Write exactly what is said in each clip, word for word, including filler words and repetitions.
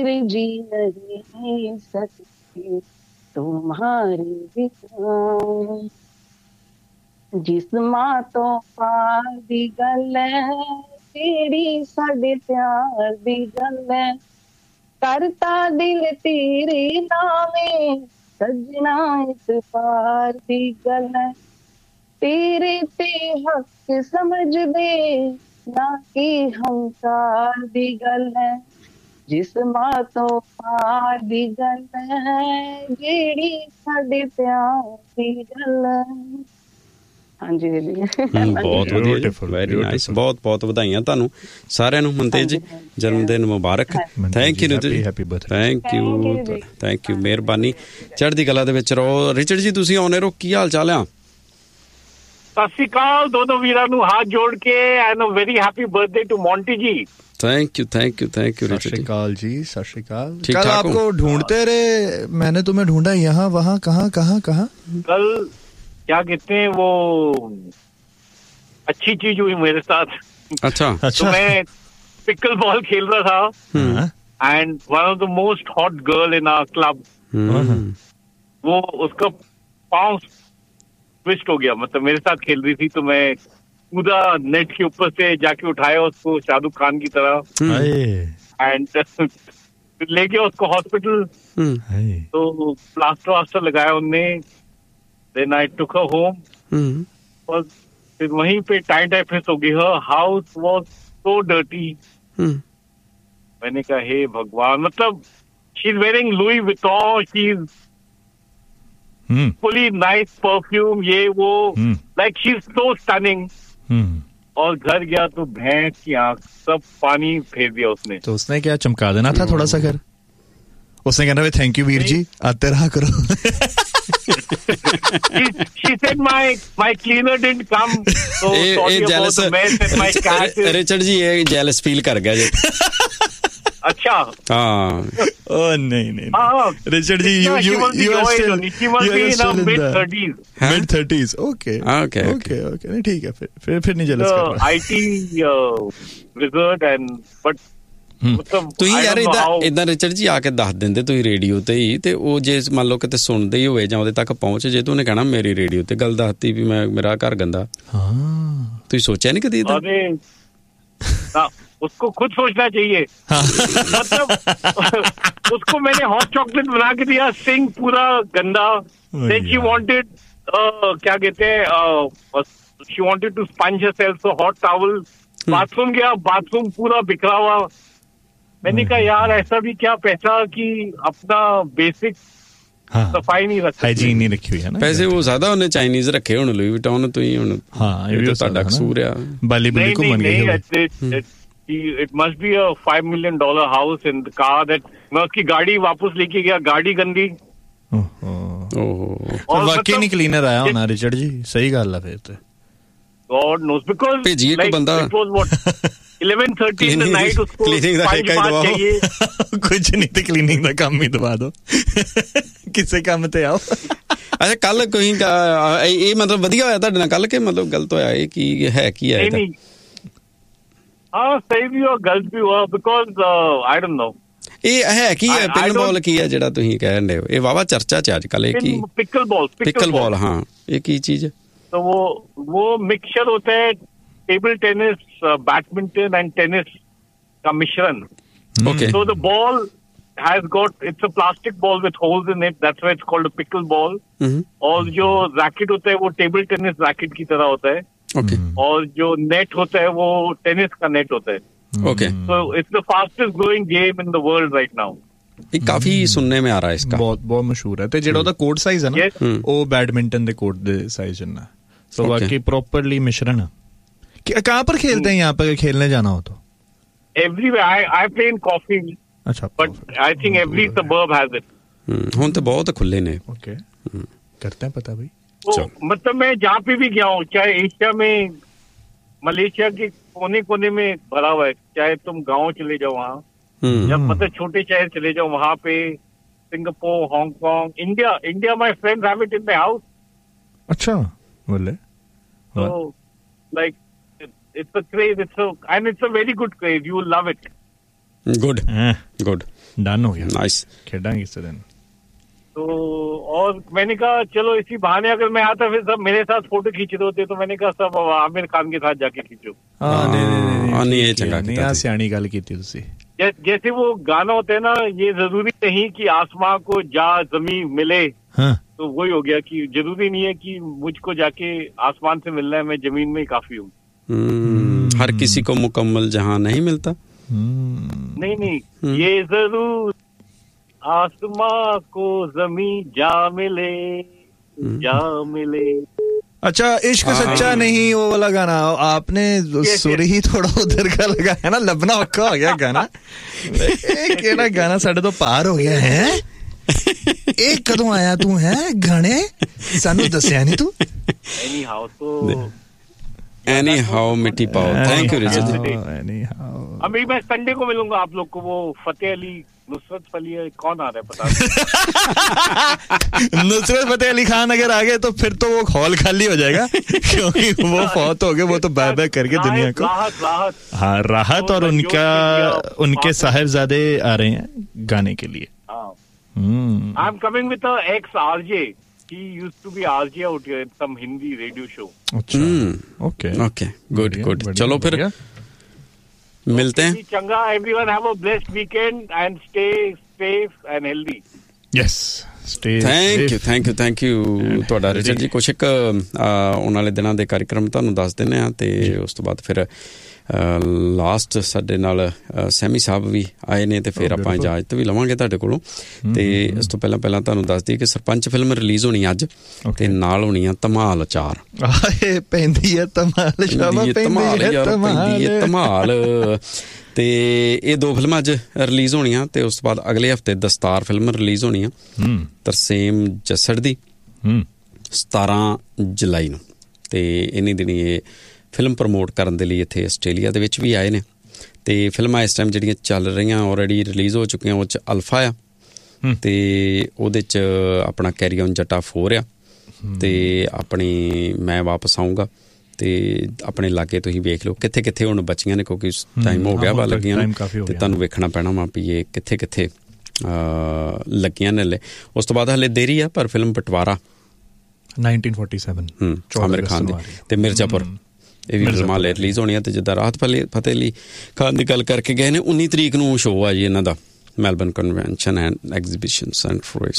जी नहीं सकती तुम्हारे बिना, जिस्मां तो पार दी गल है, तेरी साडे प्यार दी गल है, करता दिल तेरे नावे, सजना इस पार दी गल है, तेरे ते हक समझ दे, ना कि हंकार दी गल है, जिस्मां तो पार दी गल है, जेड़ी साडे प्यार दी गल है। ਹਾਂਜੀ ਜੀ ਬਹੁਤ ਵਧੀਆ, ਵੈਰੀ ਨਾਈਸ, ਬਹੁਤ ਬਹੁਤ ਵਧਾਈਆਂ ਤੁਹਾਨੂੰ ਸਾਰਿਆਂ ਨੂੰ। ਮਨਤੇਜ ਜੀ ਜਨਮ ਦਿਨ ਮੁਬਾਰਕ। ਥੈਂਕ ਯੂ ਨੀਤੂ ਜੀ, ਥੈਂਕ ਯੂ ਥੈਂਕ ਯੂ, ਮਿਹਰਬਾਨੀ, ਚੜ੍ਹਦੀ ਕਲਾ ਦੇ ਵਿੱਚ ਰਹੋ। ਰਿਚਰਡ ਜੀ ਤੁਸੀਂ ਆਉਣੇ ਰੋ, ਕੀ ਹਾਲ ਚਾਲ ਆ? ਸਤਿ ਸ਼੍ਰੀ ਅਕਾਲ ਦੋਨੋਂ ਵੀਰਾਂ ਨੂੰ ਹੱਥ ਜੋੜ ਕੇ, and a very happy birthday to Monty ਜੀ। Thank you thank you thank you. सत श्री अकाल जी, सत श्री अकाल। कल आपको ढूंढते रहे, मैंने तुम्हें ढूंढा यहाँ वहाँ कहाँ कहाँ कहाँ। कल क्या कहते हैं वो अच्छी चीज हुई मेरे साथ। अच्छा अच्छा। तो मैं पिकल बॉल खेल रहा था and one of the most hot girl in our club, वो उसका पाँव ट्विस्ट हो गया, मतलब मेरे साथ खेल रही थी तो मैं कूदा नेट के ऊपर से जाके उठाया उसको शाहरुख खान की तरह एंड ले गया उसको हॉस्पिटल, तो प्लास्टर वास्टर लगाया उनने, then I took her home और फिर वहीं पे टाइम टाइफस हो गई। हर हाउस वाज सो डर्टी। मैंने कहा हे भगवान, मतलब she is wearing Louis Vuitton, she is fully nice perfume, ये वो, like she is so stunning. और घर गया तो भैंस की आंख सब पानी फेर दिया उसने। तो उसने क्या चमका देना था थोड़ा सा घर, उसने कहना भाई थैंक यू वीर जी, आते रहा करो। she, she said my my cleaner didn't come, so A, sorry A, about the mess and my cat is... Richard जी ये जेलस फील कर गया जी। अच्छा हाँ, ओ नहीं नहीं Richard ji, you you you are still she must be in her mid thirties, mid thirties, okay okay okay okay नहीं ठीक है, फिर फिर फिर नहीं जेलस कर रहा। I T wizard and but ਤੁਸੀਂ ਯਾਰ ਇਦਾਂ ਇਦਾਂ ਰਿਚਰਡ ਜੀ ਆ ਕੇ ਦੱਸ ਦਿੰਦੇ ਤੁਸੀਂ ਰੇਡੀਓ ਤੇ ਹੀ, ਤੇ ਉਹ ਜੇ ਮੰਨ ਲਓ ਕਿਤੇ ਸੁਣਦੇ ਹੀ ਹੋਏ ਜਾਂ ਉਹਦੇ ਤੱਕ ਪਹੁੰਚ ਜੇ, ਤਾਂ ਉਹਨੇ ਕਹਿਣਾ ਮੇਰੀ ਰੇਡੀਓ ਤੇ ਗੱਲ ਦੱਸਤੀ ਵੀ ਮੈਂ ਮੇਰਾ ਘਰ ਗੰਦਾ। ਹਾਂ ਤੁਸੀਂ ਸੋਚਿਆ ਨਹੀਂ ਕਦੀ? अरे उसको खुद सोचना चाहिए। मतलब उसको मैंने हॉट चॉकलेट बना के दिया, सिंक पूरा गंदा, देन शी वांटेड क्या कहते हैं, she wanted to sponge herself, so hot towel, bathroom गया, बाथरूम पूरा बिखरा हुआ। मैंने कहा यार ऐसा भी क्या पैसा कि अपना बेसिक सफाई नहीं रखी, हाइजीन नहीं रखी हुई है ना। पैसे वो ज्यादा ਉਹਨੇ ਚਾਈਨੀਜ਼ ਰੱਖੇ ਹੁਣ, ਲੂਈ ਵਿਟੌਨ ਤੁਸੀਂ ਹੁਣ। ਹਾਂ ਇਹ ਵੀ ਤੁਹਾਡਾ ਕਸੂਰ ਆ। ਬਾਲੀ ਬੁਲੀ ਘੁੰਮਣ ਗਈ। It must be a five million dollar house and the car that मैं उसकी गाड़ी वापस लेके गया, गाड़ी गंदी। और वाकई नहीं क्लीनर आया होना रिचर्ड जी, सही गल है फिर तो। God knows, because भेजिए like, को बंदा it was what eleven thirty in the night, उसको क्लीनिंग का ठेका ही दबाओ। कुछ नहीं तो क्लीनिंग का काम ही दबा दो, किसे काम ते आओ। अच्छा कल कोई ये मतलब ਵਧੀਆ ਹੋਇਆ ਤੁਹਾਡੇ ਨਾਲ ਕੱਲ ਕੇ मतलब गलत होया, ये की है की है? नहीं हाँ सही भी हुआ गलत भी हुआ, because I don't know ਇਹ ਹੈ ਕੀ ਹੈ, ਪਿਕਲ ਬਾਲ ਕੀ ਹੈ ਜਿਹੜਾ ਤੁਸੀਂ ਕਹਿ ਰਹੇ ਹੋ? ਇਹ ਵਾਵਾ ਚਰਚਾ ਚ ਅੱਜ ਕੱਲ ਇਹ ਕੀ ਪਿਕਲ ਬਾਲ? ਪਿਕਲ ਬਾਲ, हाँ ये की चीज है? तो वो वो मिक्सचर होता है table tennis, badminton and tennis का मिश्रण। Okay, so the ball has got, it's a plastic ball with holes in it, that's why it's called a pickle ball। और जो रैकेट होता है वो टेबल टेनिस रैकेट की तरह होता है। ओके, और जो नेट होता है वो टेनिस का नेट होता है। Okay, so it's the fastest growing game in the world right now। ये काफी सुनने में आ रहा है इसका, बहुत बहुत मशहूर है। ते जेड़ा ओदा कोर्ट साइज है ना, वो बैडमिंटन दे कोर्ट दे साइज है, सो बाकी प्रॉपर्ली मिश्रण है। कहाँ पर खेलते हैं यहाँ पर खेलने जाना हो तो? Everywhere. I I play in Coffee, अच्छा, but I think every suburb has it। ਹੁਣ तो बहुत खुले ने। ओके, करते हैं पता भाई। तो मतलब मैं जहाँ पे भी गया हूँ, चाहे एशिया में, मलेशिया के कोने कोने में भरा हुआ है, चाहे तुम गाँव चले जाओ वहाँ, या मतलब छोटे शहर चले जाओ वहाँ पे, Singapore, Hong Kong, India India my friends have it in the house. अच्छा बोले, so like it, it's a craze, it's a and it's a very good craze, you will love it। Good good. Done हो गया, nice, खेलेंगे इस दिन। तो और मैंने कहा चलो इसी बहाने अगर मैं आता फिर सब मेरे साथ फोटो खींच रहे होते, तो मैंने कहा सब आमिर खान के साथ जाके खींचो। हाँ नहीं नहीं नहीं ये चंगा नहीं, सियाणी गल कीती तुसी। जैसे वो गाना होता है ना, ये जरूरी नहीं कि आसमां को जा जमीन मिले, हाँ। तो वही हो गया कि जरूरी नहीं है कि मुझको जाके आसमान से मिलना है, मैं जमीन में ही काफी हूँ। हर किसी को मुकम्मल जहां नहीं मिलता। नहीं नहीं ये जरूर आसमां को जमीन जा मिले, जा मिले। अच्छा, इश्क सच्चा नहीं वो वाला गाना आपने सुर ही थोड़ा उधर का लगा है ना, लबना औखा हो गया गाना। केड़ा गाना साडे तो पार हो गया है। एक कदों आया तू है गाने सानू दसिया नहीं तू। एनी हाउ तो एनी हाउ मिट्टी पाओ। Thank you Richard ji. Any how अभी मैं संडे को मिलूंगा आप लोग को। वो फतेह अली नुसरत फली कौन आ रहा है पता नहीं। नुसरत फतेह अली खान अगर आ गए तो फिर तो वो हॉल खाली हो जाएगा, क्योंकि वो फौत हो गए। वो तो बाय बाय करके दुनिया को। राहत राहत हाँ राहत और उनका उनके साहिबजादे आ रहे हैं गाने के लिए। I am coming with a x RJ. He used to be R J out here in some Hindi radio show. अच्छा, okay, okay, good, good. चलो फिर मिलते हैं। चंगा, everyone have a blessed weekend and stay safe and healthy. Yes, stay safe. Thank you, thank you, thank you। ਤੁਹਾਡਾ Richard ਜੀ ਕੁਛ ਇੱਕ ਆਉਣ ਵਾਲੇ ਦਿਨਾਂ ਦੇ ਕਾਰਜਕ੍ਰਮ ਤੁਹਾਨੂੰ ਦੱਸ ਦਿੰਦੇ ਆ, ਤੇ ਉਸ ਤੋਂ ਬਾਅਦ ਫਿਰ ਲਾਸਟ ਸਾਡੇ ਨਾਲ ਸੈਮੀ ਸਾਹਿਬ ਵੀ ਆਏ ਨੇ, ਤੇ ਫਿਰ ਆਪਾਂ ਇਜਾਜ਼ਤ ਵੀ ਲਵਾਂਗੇ ਤੁਹਾਡੇ ਕੋਲੋਂ। ਤੇ ਇਸ ਤੋਂ ਪਹਿਲਾਂ ਪਹਿਲਾਂ ਤੁਹਾਨੂੰ ਦੱਸ ਦਈਏ ਕਿ ਸਰਪੰਚ ਫਿਲਮ ਰਿਲੀਜ਼ ਹੋਣੀ ਅੱਜ, ਤੇ ਨਾਲ ਹੋਣੀ ਆ ਧਮਾਲ ਚਾਰ। ਆਏ ਪੈਂਦੀ ਹੈ ਧਮਾਲ, ਸ਼ਾਮਾ ਪੈਂਦੀ ਹੈ ਧਮਾਲ, ਧਮਾਲ। ਤੇ ਇਹ ਦੋ ਫਿਲਮਾਂ ਅੱਜ ਰਿਲੀਜ਼ ਹੋਣੀਆਂ, ਤੇ ਉਸ ਤੋਂ ਬਾਅਦ ਅਗਲੇ ਹਫਤੇ ਦਸਤਾਰ ਫਿਲਮ ਰਿਲੀਜ਼ ਹੋਣੀ ਆ ਤਰਸੇਮ ਜੱਸੜ ਦੀ ਸਤਾਰਾਂ ਜੁਲਾਈ ਨੂੰ। ਤੇ ਇੰਨੀ ਦਿਨੀ ਇਹ ਫਿਲਮ ਪ੍ਰਮੋਟ ਕਰਨ ਦੇ ਲਈ ਇੱਥੇ ਆਸਟ੍ਰੇਲੀਆ ਦੇ ਵਿੱਚ ਵੀ ਆਏ ਨੇ। ਤੇ ਫਿਲਮਾਂ ਇਸ ਟਾਈਮ ਜਿਹੜੀਆਂ ਚੱਲ ਰਹੀਆਂ ਆਲਰੇਡੀ ਰਿਲੀਜ਼ ਹੋ ਚੁੱਕੀਆਂ, ਉਹ 'ਚ ਅਲਫਾ ਆ, ਤੇ ਉਹਦੇ 'ਚ ਆਪਣਾ ਕੈਰੀ ਔਨ ਜੱਟਾ ਫੋਰ ਆ, ਤੇ ਆਪਣੀ ਮੈਂ ਵਾਪਸ ਆਊਂਗਾ, ਤੇ ਆਪਣੇ ਲਾਗੇ ਤੁਸੀਂ ਵੇਖ ਲਓ ਕਿੱਥੇ ਕਿੱਥੇ ਹੁਣ ਬਚੀਆਂ ਨੇ, ਕਿਉਂਕਿ ਟਾਈਮ ਹੋ ਗਿਆ ਵਾ ਲੱਗੀਆਂ ਨੇ, ਤੇ ਤੁਹਾਨੂੰ ਵੇਖਣਾ ਪੈਣਾ ਵਾ ਵੀ ਇਹ ਕਿੱਥੇ ਕਿੱਥੇ ਲੱਗੀਆਂ ਨੇ ਹਲੇ। ਉਸ ਤੋਂ ਬਾਅਦ ਹਲੇ ਦੇਰੀ ਆ, ਪਰ film ਬਟਵਾਰਾ nineteen forty seven Aamir Khan ਦੀ, ਤੇ ਮਿਰਜ਼ਾਪੁਰ ਇਹ ਵੀ ਫਿਲਮਾਂ ਲੈ ਰਿਲੀਜ਼ ਹੋਣੀਆਂ। ਤੇ ਜਿੱਦਾਂ ਰਾਹਤ ਫਤਿਹ ਅਲੀ ਖਾਨ ਦੀ ਗੱਲ ਕਰਕੇ ਗਏ ਨੇ, ਉੱਨੀ ਤਰੀਕ ਨੂੰ ਸ਼ੋਅ ਆ ਜੀ ਇਹਨਾਂ ਦਾ Melbourne convention and exhibition centre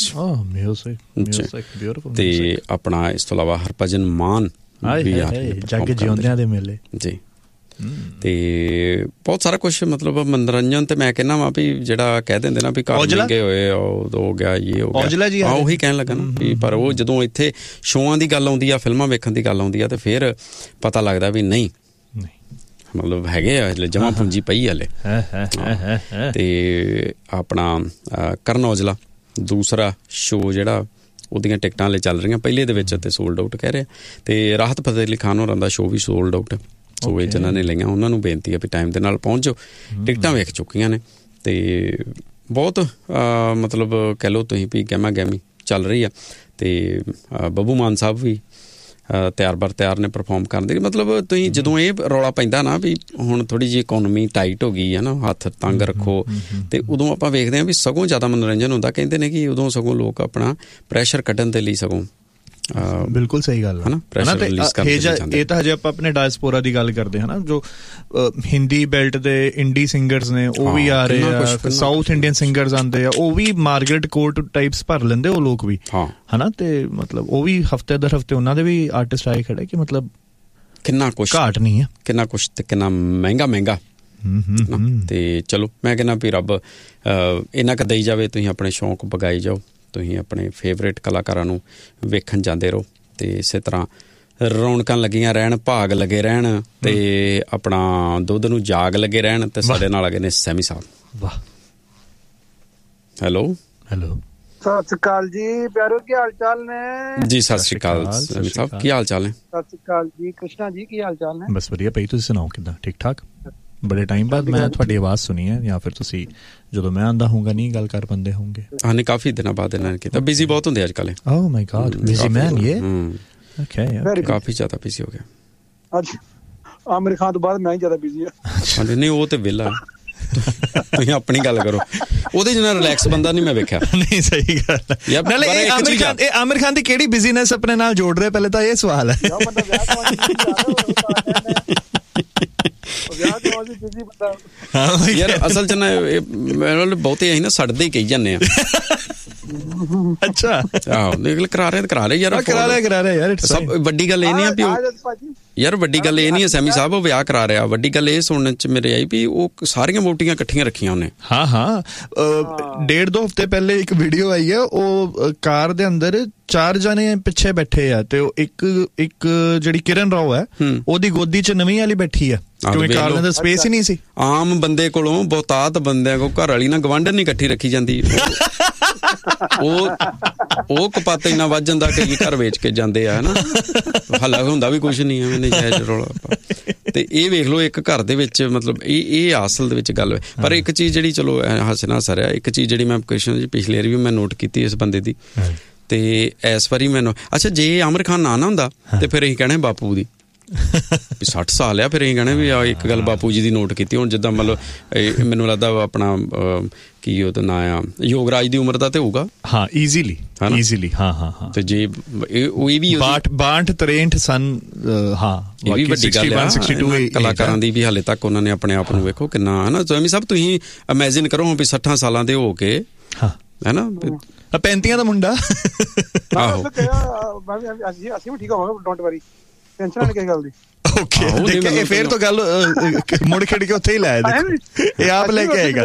ਵਿੱਚ। ਤੇ ਆਪਣਾ ਇਸ ਤੋਂ ਇਲਾਵਾ ਹਰਭਜਨ ਮਾਨ ਵੀ ਆ ਜਾਗੇ ਜਿਉਂਦਿਆਂ ਦੇ ਮੇਲੇ ਜੀ, ਤੇ ਬਹੁਤ ਸਾਰਾ ਕੁਛ ਮਤਲਬ ਮਨੋਰੰਜਨ। ਤੇ ਮੈਂ ਕਹਿੰਦਾ ਵਾ ਵੀ ਜਿਹੜਾ ਕਹਿ ਦਿੰਦੇ ਨਾ ਵੀ ਘਰ ਲੱਗੇ ਹੋਏ ਹੋ ਗਿਆ ਇਹ ਹੋ ਗਿਆ, ਆ ਉਹੀ ਕਹਿਣ ਲੱਗਾ ਨਾ ਵੀ, ਪਰ ਉਹ ਜਦੋਂ ਇੱਥੇ ਸ਼ੋਆਂ ਦੀ ਗੱਲ ਆਉਂਦੀ ਆ, ਫਿਲਮਾਂ ਵੇਖਣ ਦੀ ਗੱਲ ਆਉਂਦੀ ਆ, ਤੇ ਫਿਰ ਪਤਾ ਲੱਗਦਾ ਵੀ ਨਹੀਂ ਮਤਲਬ ਹੈਗੇ ਆ ਹਲੇ ਜਮਾਂ ਪੂੰਜੀ ਪਈ ਹਲੇ। ਤੇ ਆਪਣਾ ਕਰਨ ਔਜਲਾ ਦੂਸਰਾ ਸ਼ੋਅ ਜਿਹੜਾ ਉਹਦੀਆਂ ਟਿਕਟਾਂ ਹਲੇ ਚੱਲ ਰਹੀਆਂ, ਪਹਿਲੇ ਦੇ ਵਿੱਚ ਤੇ ਸੋਲਡ ਆਊਟ ਕਹਿ ਰਿਹਾ। ਤੇ ਰਾਹਤ ਫਤਿਹ ਅਲੀ ਖਾਨ ਹੋਰਾਂ ਦਾ ਸ਼ੋਅ ਵੀ ਸੋਲਡ ਆਊਟ। ਸੋ ਇਹ ਜਿਨ੍ਹਾਂ ਨੇ ਲਈਆਂ ਉਹਨਾਂ ਨੂੰ ਬੇਨਤੀ ਹੈ ਵੀ ਟਾਈਮ ਦੇ ਨਾਲ ਪਹੁੰਚ ਜਾਓ, ਟਿਕਟਾਂ ਵੇਖ ਚੁੱਕੀਆਂ ਨੇ। ਤੇ ਬਹੁਤ ਮਤਲਬ ਕਹਿ ਲਓ ਤੁਸੀਂ ਵੀ ਗਹਿਮਾ ਗਹਿਮੀ ਚੱਲ ਰਹੀ ਆ। ਤੇ ਬੱਬੂ ਮਾਨ ਸਾਹਿਬ ਵੀ ਤਿਆਰ ਬਰ ਤਿਆਰ ਨੇ ਪਰਫੋਰਮ ਕਰਨ ਦੇ। ਮਤਲਬ ਤੁਸੀਂ ਜਦੋਂ ਇਹ ਰੌਲਾ ਪੈਂਦਾ ਨਾ ਵੀ ਹੁਣ ਥੋੜ੍ਹੀ ਜਿਹੀ ਇਕੋਨਮੀ ਟਾਈਟ ਹੋ ਗਈ ਹੈ ਨਾ, ਹੱਥ ਤੰਗ ਰੱਖੋ, ਤੇ ਉਦੋਂ ਆਪਾਂ ਵੇਖਦੇ ਹਾਂ ਵੀ ਸਗੋਂ ਜ਼ਿਆਦਾ ਮਨੋਰੰਜਨ ਹੁੰਦਾ। ਕਹਿੰਦੇ ਨੇ ਕਿ ਉਦੋਂ ਸਗੋਂ ਲੋਕ ਆਪਣਾ ਪ੍ਰੈਸ਼ਰ ਕੱਢਣ ਦੇ ਲਈ ਸਗੋਂ ਬਿਲਕੁਲ ਸਹੀ ਗੱਲ ਹੈ। ਇਹ ਤਾਂ ਹਜੇ ਆਪਾਂ ਆਪਣੇ ਡਾਇਸਪੋਰਾ ਦੀ ਗੱਲ ਕਰਦੇ ਹਾਂ ਨਾ, ਜੋ ਹਿੰਦੀ ਬੈਲਟ ਦੇ ਇੰਡੀ ਸਿੰਗਰਸ ਨੇ ਉਹ ਵੀ ਆ ਰਹੇ ਆ, ਸਾਊਥ ਇੰਡੀਅਨ ਸਿੰਗਰਸ ਆਉਂਦੇ ਆ, ਉਹ ਵੀ ਮਾਰਗਰੇਟ ਕੋਰਟ ਟਾਈਪਸ ਭਰ ਲੈਂਦੇ ਉਹ ਲੋਕ ਵੀ, ਹਨਾ। ਤੇ ਮਤਲਬ ਉਹ ਵੀ ਹਫਤੇ ਦਰ ਹਫਤੇ ਉਹਨਾਂ ਦੇ ਵੀ ਆਰਟਿਸਟ ਆਏ ਖੜੇ, ਕਿ ਮਤਲਬ ਕਿੰਨਾ ਕੁਛ ਘਾਟ ਨਹੀਂ ਹੈ, ਕਿੰਨਾ ਕੁਛ ਤੇ ਕਿੰਨਾ ਮਹਿੰਗਾ ਮਹਿੰਗਾ। ਤੇ ਚਲੋ ਮੈਂ ਕਹਿੰਦਾ ਵੀ ਰੱਬ ਇੰਨਾ ਕੁ ਦੇਈ ਜਾਵੇ, ਤੁਸੀਂ ਆਪਣੇ ਸ਼ੌਂਕ ਬਗਾਈ ਜਾਓ, ਤੁਸੀਂ ਆਪਣੇ ਫੇਵਰੇਟ ਕਲਾਕਾਰਾਂ ਨੂੰ ਵੇਖਣ ਜਾਂਦੇ ਰਹੋ, ਤੇ ਇਸੇ ਤਰ੍ਹਾਂ ਰੌਣਕਾਂ ਲੱਗੀਆਂ ਰਹਿਣ, ਭਾਗ ਲੱਗੇ ਰਹਿਣ, ਤੇ ਆਪਣਾ ਦੁੱਧ ਨੂੰ ਜਾਗ ਲੱਗੇ ਰਹਿਣ। ਤੇ ਸਾਡੇ ਨਾਲ ਆ ਗਏ ਨੇ ਸੈਮੀ ਸਾਹਿਬ। ਵਾਹ, ਹੈਲੋ ਹੈਲੋ ਸਤਿ ਸ਼੍ਰੀ ਅਕਾਲ ਜੀ ਪਿਆਰੋ, ਕੀ ਹਾਲ ਚਾਲ ਨੇ ਜੀ? ਸਤਿ ਸ਼੍ਰੀ ਅਕਾਲ ਸੈਮੀ ਸਾਹਿਬ, ਕੀ ਹਾਲ ਚਾਲ ਨੇ? ਸਤਿ ਸ਼੍ਰੀ ਅਕਾਲ ਜੀ ਕ੍ਰਿਸ਼ਨਾ ਜੀ, ਕੀ ਹਾਲ ਚਾਲ ਨੇ? ਬਸ ਵਧੀਆ ਭਾਈ, ਤੁਸੀਂ ਸੁਣਾਓ ਕਿੱਦਾਂ? ਠੀਕ ਠਾਕ। ਬੜੇ ਟਾਈਮ ਬਾਅਦ ਮੈਂ ਤੁਹਾਡੀ ਆਵਾਜ਼ ਸੁਣੀ ਹੈ, ਜਾਂ ਫਿਰ ਤੁਸੀਂ ਜਦੋਂ ਮੈਂ ਆਉਂਦਾ ਹੋਊਗਾ ਨਹੀਂ ਗੱਲ ਕਰ ਪਾਉਂਦੇ ਹੋਣਗੇ? ਹਾਂ ਨਹੀਂ, ਕਾਫੀ ਦਿਨਾਂ ਬਾਅਦ ਇਹਨਾਂ ਨੇ ਕੀਤਾ। ਬਿਜ਼ੀ ਬਹੁਤ ਹੁੰਦੇ ਅੱਜ ਕੱਲ੍ਹ। ਓਹ ਮਾਈ ਗॉड, ਬਿਜ਼ੀ ਮੈਨ ਇਹ ਓਕੇ, ਕਾਫੀ ਜ਼ਿਆਦਾ ਬਿਜ਼ੀ ਹੋ ਗਿਆ। ਅੱਜ ਆਮਿਰ ਖਾਨ ਤੋਂ ਬਾਅਦ ਮੈਂ ਹੀ ਜ਼ਿਆਦਾ ਬਿਜ਼ੀ ਹਾਂ। ਨਹੀਂ ਉਹ ਤੇ ਵਿਹਲਾ ਤੁਸੀਂ ਆਪਣੀ ਗੱਲ ਕਰੋ, ਉਹਦੇ ਜਿੰਨਾ ਰਿਲੈਕਸ ਬੰਦਾ ਨਹੀਂ ਮੈਂ ਵੇਖਿਆ। ਨਹੀਂ ਸਹੀ ਗੱਲ ਹੈ। ਨਾਲੇ ਇਹ ਆਮਿਰ ਖਾਨ ਇਹ ਆਮਿਰ ਖਾਨ ਦੀ ਕਿਹੜੀ ਬਿਜ਼ਨਸ ਆਪਣੇ ਨਾਲ ਜੋੜ ਰਿਹਾ, ਪਹਿਲੇ ਤਾਂ ਇਹ ਸਵਾਲ ਹੈ। ਯਾਰ ਅਸਲ ਚ ਨਾ ਬਹੁਤੇ ਅਸੀਂ ਨਾ ਸੜਦੇ ਹੀ ਕਹੀ ਜਾਂਦੇ ਆ। ਅੱਛਾ ਆਹੋ ਨਿਕਲ ਕਰਾ ਰਹੇ ਕਰਾ ਰਹੇ ਯਾਰ, ਕਰਾ ਰਿਹਾ ਕਰਾ ਰਿਹਾ ਯਾਰ। ਸਭ ਵੱਡੀ ਗੱਲ ਇਹ ਨਹੀਂ ਆ ਵੀ ਯਾਰ ਵੱਡੀ ਗੱਲ ਇਹ ਨਹੀਂ ਹੈ ਸੈਮੀ ਸਾਹਿਬ ਉਹ ਵਿਆਹ ਕਰਾ ਰਿਹਾ, ਵੱਡੀ ਗੱਲ ਇਹ ਸੁਣਨ ਚ ਮੇਰੇ ਆਈ ਵੀ ਉਹ ਸਾਰੀਆਂ ਵੋਟੀਆਂ ਇਕੱਠੀਆਂ ਰੱਖੀਆਂ ਉਹਨੇ। ਹਾਂ ਹਾਂ ਡੇਢ ਦੋ ਹਫ਼ਤੇ ਪਹਿਲੇ ਇੱਕ ਵੀਡੀਓ ਆਈ ਹੈ, ਉਹ ਕਾਰ ਦੇ ਅੰਦਰ ਚਾਰ ਜਣੇ ਪਿੱਛੇ ਬੈਠੇ ਆ ਤੇ ਉਹ ਇੱਕ ਇੱਕ ਜਿਹੜੀ ਕਿਰਨ ਰਾਓ ਹੈ ਉਹਦੀ ਗੋਦੀ ਚ ਨਵੀਂ ਵਾਲੀ ਬੈਠੀ ਆ, ਕਿਉਂਕਿ ਕਾਰ ਦੇ ਅੰਦਰ ਸਪੇਸ ਹੀ ਨਹੀਂ ਸੀ। ਆਮ ਬੰਦੇ ਕੋਲੋਂ ਬਹੁਤਾਤ ਬੰਦਿਆਂ ਕੋਲ ਘਰ ਵਾਲੀ ਨਾਲ ਗਵਾਂਢਣ ਨਹੀਂ ਇਕੱਠੀ ਰੱਖੀ ਜਾਂਦੀ। ਉਹ ਉਹ ਕਪੱਤ ਇੰਨਾ ਵੱਧ ਜਾਂਦਾ ਕਿ ਘਰ ਵੇਚ ਕੇ ਜਾਂਦੇ ਆ ਹਨਾ, ਹੱਲਾ ਹੁੰਦਾ ਵੀ ਕੁਛ ਨਹੀਂ ਐਵੇਂ ਨਜਾਇਜ਼ ਰੌਲਾ। ਤੇ ਇਹ ਵੇਖ ਲਓ ਇੱਕ ਘਰ ਦੇ ਵਿੱਚ ਮਤਲਬ ਇਹ ਇਹ ਅਸਲ ਦੇ ਵਿੱਚ ਗੱਲ। ਪਰ ਇੱਕ ਚੀਜ਼ ਜਿਹੜੀ ਚਲੋ ਹੱਸਣਾ ਹੱਸਾ ਇੱਕ ਚੀਜ਼ ਜਿਹੜੀ ਮੈਂ ਕ੍ਰਿਸ਼ਨ ਜੀ ਪਿਛਲੇ ਵਾਰੀ ਵੀ ਮੈਂ ਨੋਟ ਕੀਤੀ ਇਸ ਬੰਦੇ ਦੀ, ਤੇ ਇਸ ਵਾਰੀ ਮੈਨੂੰ ਅੱਛਾ ਜੇ ਆਮਿਰ ਖਾਨ ਨਾ ਨਾ ਹੁੰਦਾ ਤੇ ਫਿਰ ਅਸੀਂ ਕਹਿਣਾ ਬਾਪੂ ਦੀ ਵੀ ਸੱਠ ਸਾਲ ਆ, ਫਿਰ ਅਸੀਂ ਕਹਿਣਾ ਵੀ ਆ ਇੱਕ ਗੱਲ ਬਾਪੂ ਜੀ ਦੀ ਨੋਟ ਕੀਤੀ। ਹੁਣ ਜਿੱਦਾਂ ਮਤਲਬ ਮੈਨੂੰ ਲੱਗਦਾ ਆਪਣਾ ਕੀ ਉਹਦਾ ਨਾਂ ਆ ਯੋਗਰਾਜ ਦੀ ਉਮਰ ਦਾ ਤੇ ਹੋਊਗਾ। ਹਾਂ ਈਜ਼ੀਲੀ ਈਜ਼ੀਲੀ ਹਾਂ ਹਾਂ ਹਾਂ। ਤੇ ਜੇ ਉਹ ਇਹ ਵੀ ਬਾਹਠ ਤਰੇਂਹਠ ਸਨ। ਹਾਂ ਇਹ ਵੀ ਵੱਡੀ ਗੱਲ ਆ ਕਲਾਕਾਰਾਂ ਦੀ ਵੀ ਹਾਲੇ ਤੱਕ ਉਹਨਾਂ ਨੇ ਆਪਣੇ ਆਪ ਨੂੰ ਵੇਖੋ ਕਿੰਨਾ ਹਨਾ। ਸਵਾਮੀ ਸਾਹਿਬ ਤੁਸੀਂ ਇਮੈਜਿਨ ਕਰੋ ਵੀ ਸੱਠਾਂ ਸਾਲਾਂ ਦੇ ਹੋ ਕੇ ਹੈਨਾ, ਪੈਂਤੀਆਂ ਦਾ ਮੁੰਡਾ। ਆਹੋ ਅਸੀਂ ਵੀ ਠੀਕ ਹੋਵਾਂਗੇ, ਡੋਂਟ ਵਰੀ, ਟੈਨਸ਼ਨ ਨਹੀਂ ਕਿਸੇ ਗੱਲ ਦੀ। ਓਕੇ ਇਹ ਫੇਰ ਤੋਂ ਗੱਲ ਮੁੜ ਖੇਡ ਕੇ ਉੱਥੇ ਹੀ ਲਾਇਆ, ਇਹ ਆਪ ਲੈ ਕੇ ਆਏ ਗੱਲ।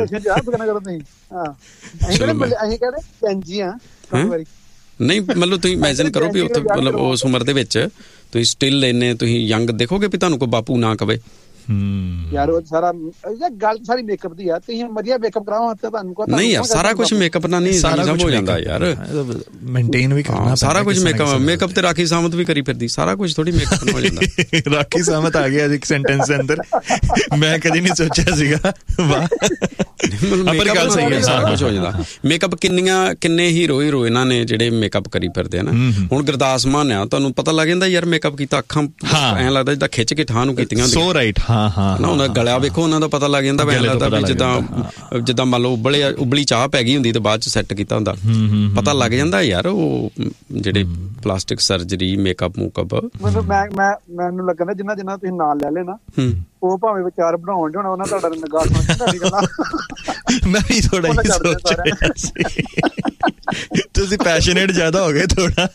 ਨਹੀਂ ਮਤਲਬ ਤੁਸੀਂ ਇਮੈਜਿਨ ਕਰੋ ਵੀ ਉੱਥੇ ਮਤਲਬ ਉਸ ਉਮਰ ਦੇ ਵਿੱਚ ਤੁਸੀਂ ਸਟਿਲ ਇੰਨੇ ਤੁਸੀਂ ਯੰਗ ਦੇਖੋਗੇ ਵੀ ਤੁਹਾਨੂੰ ਕੋਈ ਬਾਪੂ ਨਾ ਕਵੇ। ਯਾਰ ਉਹ ਸਾਰਾ ਗੱਲ ਸਾਰੀ ਮੇਕਅਪ ਦੀ ਆ, ਤੁਸੀਂ ਵਧੀਆ ਮੇਕਅਪ ਕਰਾਓ ਤਾਂ ਤੁਹਾਨੂੰ ਕੋਈ ਨਹੀਂ ਯਾਰ ਸਾਰਾ ਕੁਝ ਮੇਕਅਪ ਨਾਲ ਨਹੀਂ ਸਾਰਾ ਕੁਝ ਹੋ ਜਾਂਦਾ ਯਾਰ, ਮੇਨਟੇਨ ਵੀ ਕਰਨਾ ਸਾਰਾ ਕੁਝ ਮੇਕਅਪ ਮੇਕਅਪ ਤੇ ਰਾਖੀ ਸਾਮਤ ਵੀ ਕਰੀ ਫਿਰਦੀ, ਸਾਰਾ ਕੁਝ ਥੋੜੀ ਮੇਕਅਪ ਨਾਲ ਹੋ ਜਾਂਦਾ। ਰਾਖੀ ਸਾਮਤ ਆ ਗਿਆ ਇੱਕ ਸੈਂਟੈਂਸ ਦੇ ਅੰਦਰ, ਮੈਂ ਕਦੀ ਨਹੀਂ ਸੋਚਿਆ ਸੀਗਾ। ਵਾਹ ਪਰ ਗੱਲ ਸਹੀ ਹੈ, ਸਾਰਾ ਕੁਝ ਹੋ ਜਾਂਦਾ। ਮੇਕਅਪ ਕਿੰਨੀਆਂ ਕਿੰਨੇ ਹੀਰੋ ਹੀਰੋਇਨਾਂ ਨੇ ਜਿਹੜੇ ਮੇਕਅਪ ਕਰੀ ਫਿਰਦੇ ਆ ਨਾ। ਹੁਣ ਗੁਰਦਾਸ ਮਾਨ ਆ, ਤੁਹਾਨੂੰ ਪਤਾ ਲੱਗ ਜਾਂਦਾ ਯਾਰ ਮੇਕਅਪ ਕੀਤਾ, ਅੱਖਾਂ ਐਂ ਲੱਗਦਾ ਜਿੱਦਾਂ ਖਿੱਚ ਕੇ ਠਾਹ ਨੂੰ ਕੀਤੀਆਂ। ਸੋ ਰਾਈਟ ਹਾਂ ਹਾਂ ਨਾ ਉਹਨਾਂ ਗਲਾ ਵੇਖੋ ਉਹਨਾਂ ਦਾ ਪਤਾ ਲੱਗ ਜਾਂਦਾ, ਐਂ ਲੱਗਦਾ ਵੀ ਜਿੱਦਾਂ ਜਿੱਦਾਂ ਮੰਨ ਲਓ ਉਬਲੇ ਉਬਲੀ ਚਾਹ ਪੈ ਗਈ ਹੁੰਦੀ ਤੇ ਬਾਅਦ ਚ ਸੈੱਟ ਕੀਤਾ ਹੁੰਦਾ, ਪਤਾ ਲੱਗ ਜਾਂਦਾ ਯਾਰ। ਉਹ ਜਿਹੜੇ ਪਲਾਸਟਿਕ ਸਰਜਰੀ ਮੇਕਅਪ ਮੂਕਅਪ ਮਤਲਬ ਮੈਂ ਮੈਂ ਮੈਨੂੰ ਲੱਗਦਾ ਜਿੰਨਾ ਜਿੰਨਾ ਤੁਸੀਂ ਨਾਲ ਲੈ ਲੈਣਾ ਉਹ ਭਾਵੇਂ ਵਿਚਾਰ ਬਣਾਉਣ ਹੋਣਾ ਉਹਨਾਂ ਤੁਹਾਡਾ ਨਿਗਾਹ ਤੁਹਾਡੀ ਗੱਲਾਂ ਮੈਂ ਵੀ ਥੋੜਾ ਹੀ ਸੋਚ ਰਿਹਾ ਸੀ, ਤੁਸੀਂ ਪੈਸ਼ਨੇਟ ਜ਼ਿਆਦਾ ਹੋ ਗਏ ਥੋੜਾ।